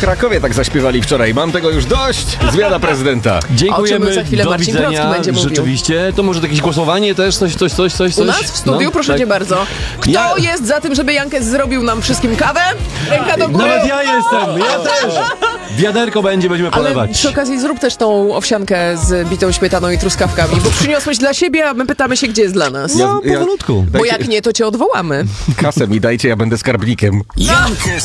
Krakowie tak zaśpiewali wczoraj. Mam tego już dość. Zmiana prezydenta. O czym Dziękujemy, za chwilę do Marcin Grodzki widzenia. będzie mówił. Rzeczywiście. To może jakieś głosowanie też? Coś? U nas w studiu, No, proszę tak. cię bardzo. Kto Ja- jest za tym, żeby Jankes zrobił nam wszystkim kawę? Ręka do góry. Nawet ja jestem, ja też. Wiaderko będziemy Ale polewać. przy okazji zrób też tą owsiankę z bitą śmietaną i truskawkami, bo przyniosłeś dla siebie, a my pytamy się, gdzie jest dla nas. No, powolutku. Bo jak nie, to cię odwołamy. Kasę mi dajcie, ja będę skarbnikiem. Jankes